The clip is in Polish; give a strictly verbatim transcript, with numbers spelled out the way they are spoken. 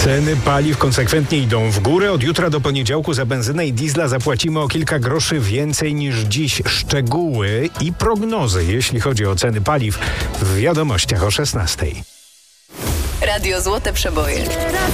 Ceny paliw konsekwentnie idą w górę. Od jutra do poniedziałku za benzynę i diesla zapłacimy o kilka groszy więcej niż dziś. Szczegóły i prognozy, jeśli chodzi o ceny paliw, w wiadomościach o szesnastej. Radio Złote Przeboje.